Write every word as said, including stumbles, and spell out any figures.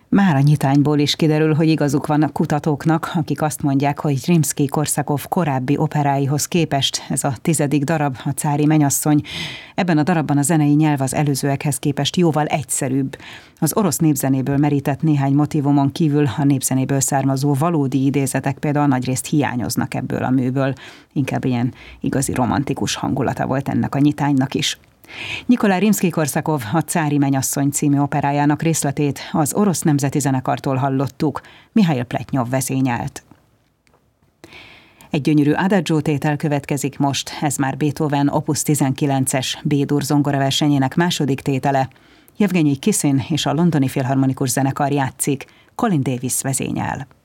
Már a nyitányból is kiderül, hogy igazuk van a kutatóknak, akik azt mondják, hogy Rimszkij-Korszakov korábbi operáihoz képest ez a tizedik darab, a Cári menyasszony. Ebben a darabban a zenei nyelv az előzőekhez képest jóval egyszerűbb. Az orosz népzenéből merített néhány motívumon kívül a népzenéből származó valódi idézetek például nagyrészt hiányoznak ebből a műből. Inkább ilyen igazi romantikus hangulata volt ennek a nyitánynak is. Nyikolaj Rimszkij-Korszakov a Cári menyasszony című operájának részletét az Orosz Nemzeti Zenekartól hallottuk, Mihail Pletnyov vezényelt. Egy gyönyörű adagio tétel következik most, ez már Beethoven opus tizenkilences B-dur zongoraversenyének második tétele. Jevgenyi Kisin és a Londoni Filharmonikus Zenekar játszik, Colin Davis vezényel.